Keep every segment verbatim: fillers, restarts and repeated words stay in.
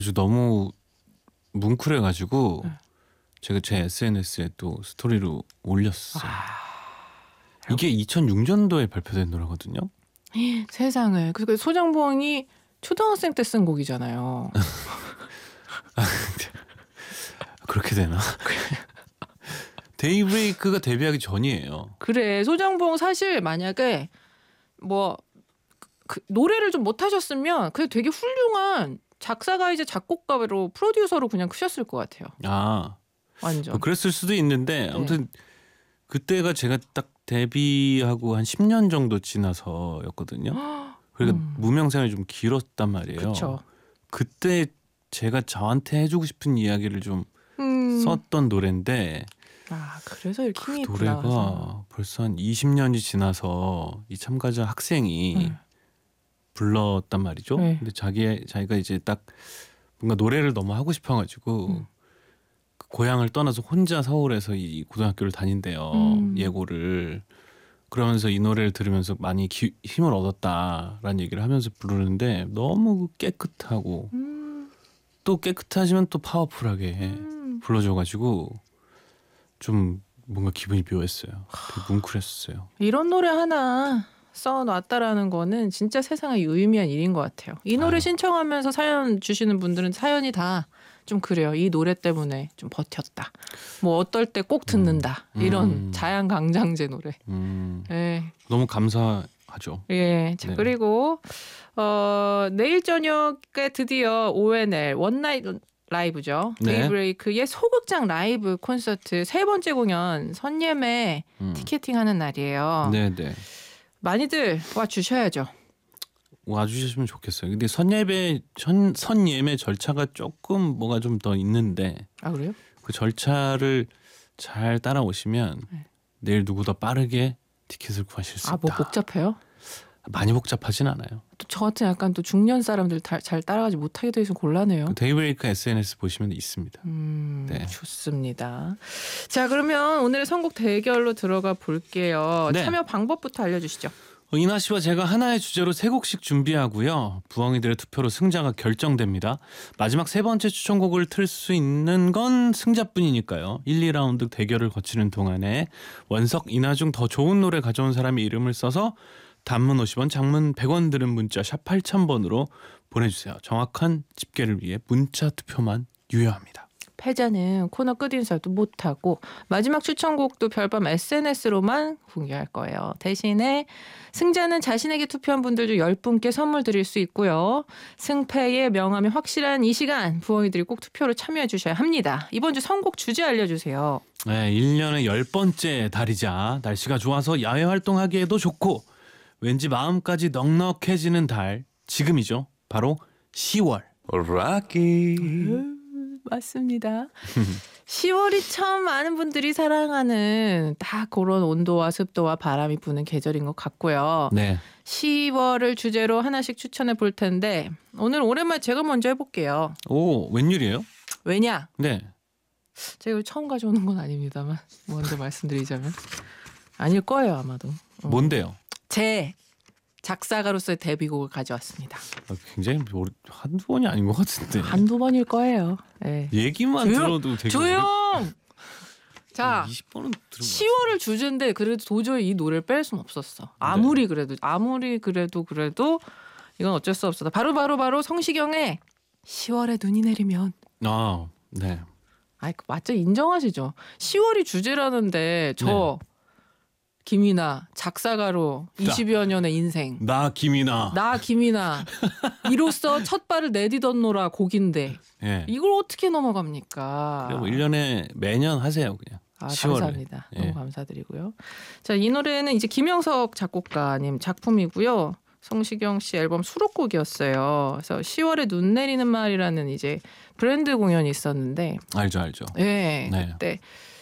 그래서 너무 뭉클해가지고 네. 제가 제 에스엔에스에 또 스토리로 올렸어요. 아, 이게 이천육 년도에 발표된 노래거든요. 세상을. 그 소정봉이 초등학생 때 쓴 곡이잖아요. 그렇게 되나? 데이브레이크가 데뷔하기 전이에요. 그래, 소정봉 사실 만약에 뭐 그 노래를 좀 못하셨으면 그게 되게 훌륭한 작사가이자 작곡가로 프로듀서로 그냥 크셨을 것 같아요. 아, 완전. 뭐 그랬을 수도 있는데 네. 아무튼 그때가 제가 딱 데뷔하고 한 십 년 정도 지나서였거든요. 그러니까 음. 무명생활이 좀 길었단 말이에요. 그쵸. 그때 제가 저한테 해주고 싶은 이야기를 좀 음. 썼던 노래인데 아, 그래서 이렇게 그 힘이 있구나. 노래가 그래서. 벌써 한 이십 년이 지나서 이 참가자 학생이 네. 불렀단 말이죠. 네. 근데 자기 자기가 이제 딱 뭔가 노래를 너무 하고 싶어가지고 음. 그 고향을 떠나서 혼자 서울에서 이 고등학교를 다닌대요. 음. 예고를. 그러면서 이 노래를 들으면서 많이 기, 힘을 얻었다라는 얘기를 하면서 부르는데 너무 깨끗하고 음. 또 깨끗하지만 또 파워풀하게 음. 불러줘가지고 좀 뭔가 기분이 묘했어요. 되게 뭉클했었어요. 이런 노래 하나 써놨다라는 거는 진짜 세상에 유의미한 일인 것 같아요. 이 노래 아유. 신청하면서 사연 주시는 분들은 사연이 다 좀 그래요. 이 노래 때문에 좀 버텼다. 뭐 어떨 때 꼭 듣는다. 음. 이런 음. 자양강장제 노래. 음, 예. 너무 감사하죠. 예. 자, 네. 그리고 어, 내일 저녁에 드디어 오엔엘 원나잇 라이브죠. 네. 데이브레이크의 소극장 라이브 콘서트 세 번째 공연 선예매 음. 티켓팅하는 날이에요. 네네. 많이들 와 주셔야죠. 와주셨으면 좋겠어요. 근데 선예배 선, 선예매 절차가 조금 뭐가 좀 더 있는데 아, 그래요? 그 절차를 잘 따라오시면 네. 내일 누구보다 빠르게 티켓을 구하실 수 아, 뭐 있다. 복잡해요? 많이 복잡하진 않아요. 또 저 같은 약간 또 중년 사람들 다, 잘 따라가지 못하게 돼서 곤란해요. 그 데이브레이크 에스엔에스 보시면 있습니다. 음, 네. 좋습니다. 자, 그러면 오늘의 선곡 대결로 들어가 볼게요. 네. 참여 방법부터 알려주시죠. 어, 이나 씨와 제가 하나의 주제로 세 곡씩 준비하고요. 부엉이들의 투표로 승자가 결정됩니다. 마지막 세 번째 추천곡을 틀 수 있는 건 승자뿐이니까요. 일, 이 라운드 대결을 거치는 동안에 원석, 이나 중 더 좋은 노래 가져온 사람의 이름을 써서 단문 오십 원, 장문 백 원 드는 문자 샵 팔천 번으로 보내주세요. 정확한 집계를 위해 문자 투표만 유효합니다. 패자는 코너 끝인사도 못하고 마지막 추천곡도 별밤 에스엔에스로만 공개할 거예요. 대신에 승자는 자신에게 투표한 분들 중 열 분께 선물 드릴 수 있고요. 승패의 명함이 확실한 이 시간 부엉이들이 꼭 투표로 참여해 주셔야 합니다. 이번 주 선곡 주제 알려주세요. 네, 일 년의 열 번째 달이자 날씨가 좋아서 야외 활동하기에도 좋고 왠지 마음까지 넉넉해지는 달 지금이죠. 바로 시월. 락키. 맞습니다. 시월이 참 많은 분들이 사랑하는 딱 그런 온도와 습도와 바람이 부는 계절인 것 같고요. 네. 시월을 주제로 하나씩 추천해 볼 텐데 오늘 오랜만에 제가 먼저 해볼게요. 오, 웬일이에요? 왜냐? 네. 제가 이걸 처음 가져오는 건 아닙니다만 먼저 말씀드리자면 아닐 거예요 아마도. 어. 뭔데요? 제 작사가로서의 데뷔곡을 가져왔습니다. 아, 굉장히 오래- 한두 번이 아닌 것 같은데. 한두 번일 거예요. 네. 얘기만 조용! 들어도 되게 조용! 자, 이십 번은 들은 시월을 주제인데 그래도 도저히 이 노래를 뺄 수는 없었어. 아무리 그래도 아무리 그래도 그래도 이건 어쩔 수 없어. 바로 바로 바로 성시경의 시월에 눈이 내리면. 아, 네. 아이 맞죠, 인정하시죠? 시월이 주제라는데 저 김이나 작사가로 이십여 년의 인생. 나 김이나. 나 김이나 이로써 첫 발을 내디뎠노라 곡인데 예. 이걸 어떻게 넘어갑니까? 그래 뭐 일 년에 매년 하세요, 그냥. 아, 시월에. 감사합니다. 예. 너무 감사드리고요. 자, 이 노래는 이제 김영석 작곡가님 작품이고요. 성시경 씨 앨범 수록곡이었어요. 그래서 시월에 눈 내리는 말이라는 이제 브랜드 공연이 있었는데, 알죠, 알죠. 네, 네. 그때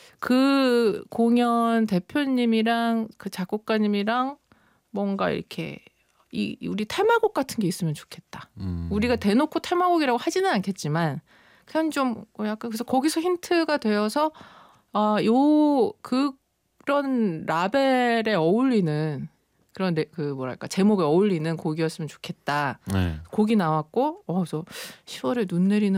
그 공연 대표님이랑 그 작곡가님이랑 뭔가 이렇게 이 우리 테마곡 같은 게 있으면 좋겠다. 음. 우리가 대놓고 테마곡이라고 하지는 않겠지만 그냥 좀 약간 그래서 거기서 힌트가 되어서 아, 요 그런 라벨에 어울리는 그런 데, 그 뭐랄까 제목에 어울리는 곡이었으면 좋겠다. 네. 곡이 나왔고 어, 저 시월에 눈 내리는